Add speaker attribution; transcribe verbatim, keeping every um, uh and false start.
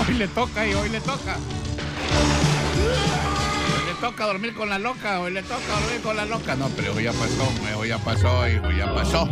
Speaker 1: Hoy le toca y hoy le toca. Hoy le toca dormir con la loca, hoy le toca dormir con la loca. No, pero hoy ya pasó, hoy ya pasó, hijo, ya pasó.